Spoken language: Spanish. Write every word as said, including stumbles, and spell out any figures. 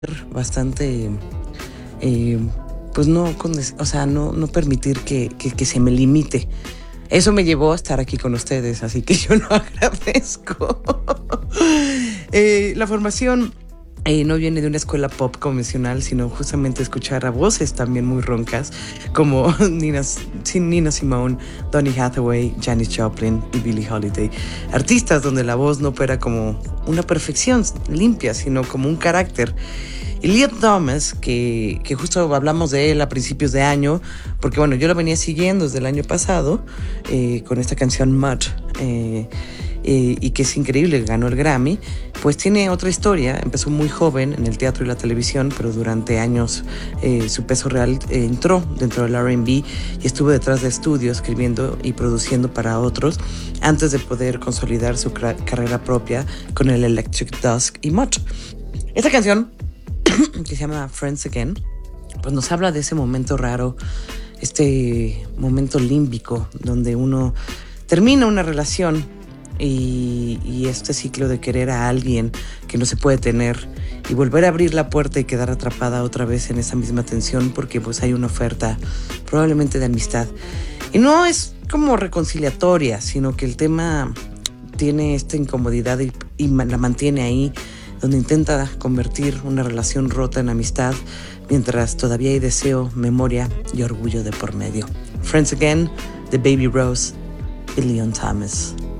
bastante, eh, pues no, condes- o sea, no, no permitir que, que, que se me limite. Eso me llevó a estar aquí con ustedes, así que yo lo agradezco. Eh, la formación eh, no viene de una escuela pop convencional, sino justamente escuchar a voces también muy roncas, como Nina, Nina Simone, Donny Hathaway, Janis Joplin y Billie Holiday. Artistas donde la voz no opera como una perfección limpia, sino como un carácter. Y Elliot Thomas, que, que justo hablamos de él a principios de año, porque bueno, yo lo venía siguiendo desde el año pasado, eh, con esta canción Mud, eh, eh, y que es increíble, ganó el Grammy, pues tiene otra historia. Empezó muy joven en el teatro y la televisión, pero durante años eh, su peso real eh, entró dentro del R and B y estuvo detrás de estudios escribiendo y produciendo para otros antes de poder consolidar su carrera propia con el Electric Dusk y Mud. Esta canción, que se llama Friends Again, pues nos habla de ese momento raro, este momento límbico donde uno termina una relación y, y este ciclo de querer a alguien que no se puede tener y volver a abrir la puerta y quedar atrapada otra vez en esa misma tensión porque pues hay una oferta probablemente de amistad. Y no es como reconciliatoria, sino que el tema tiene esta incomodidad y, y la mantiene ahí, donde intenta convertir una relación rota en amistad, mientras todavía hay deseo, memoria y orgullo de por medio. Friends Again, de Baby Rose y Leon Thomas.